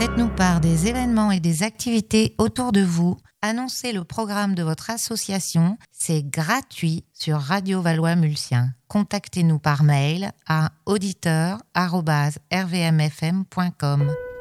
Faites-nous part des événements et des activités autour de vous. Annoncez le programme de votre association. C'est gratuit sur Radio Valois-Mulsien. Contactez-nous par mail à auditeur@rvmfm.com.